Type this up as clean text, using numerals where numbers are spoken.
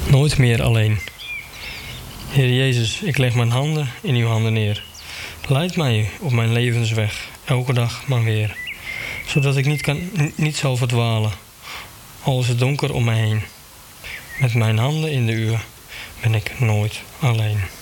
Nooit meer alleen. Heer Jezus, ik leg mijn handen in uw handen neer. Leid mij op mijn levensweg, elke dag maar weer. Zodat ik niet zal verdwalen, al is het donker om mij heen. Met mijn handen in de uwe ben ik nooit alleen.